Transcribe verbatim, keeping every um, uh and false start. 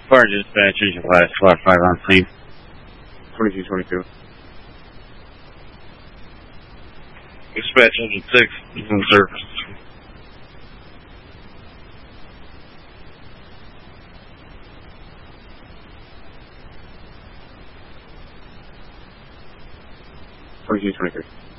Fire dispatch, engine class, flight five on scene. twenty-two twenty-two. Dispatch, engine six, is in service. twenty-two twenty-three.